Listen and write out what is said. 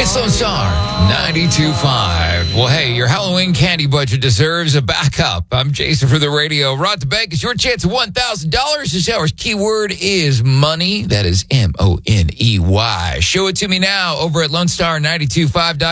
It's Lone Star 92.5. Well, hey, your Halloween candy budget deserves a backup. I'm Jason for the radio. Rod the Bank is your chance of $1,000. This hour's keyword is money. That is MONEY. Show it to me now over at LoneStar925.com.